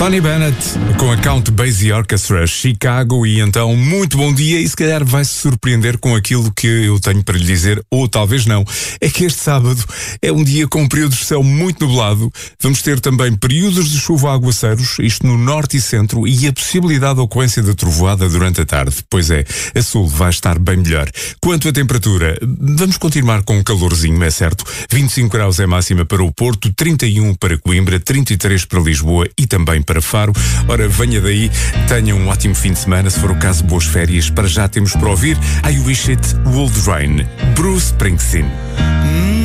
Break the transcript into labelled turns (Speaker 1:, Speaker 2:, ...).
Speaker 1: Tony Bennett com a Count Basie Orchestra, Chicago. E então, muito bom dia, e se calhar vai se surpreender com aquilo que eu tenho para lhe dizer, ou talvez não. É que este sábado é um dia com períodos de céu muito nublado. Vamos ter também períodos de chuva a aguaceiros, isto no norte e centro, e a possibilidade de ocorrência de trovoada durante a tarde. Pois é, a sul vai estar bem melhor. Quanto à temperatura, vamos continuar com um calorzinho, é certo? 25 graus é máxima para o Porto, 31 para Coimbra, 33 para Lisboa e também para Faro. Ora, venha daí, tenha um ótimo fim de semana, se for o caso, boas férias. Para já temos para ouvir I Wish It Would Rain, Bruce Springsteen.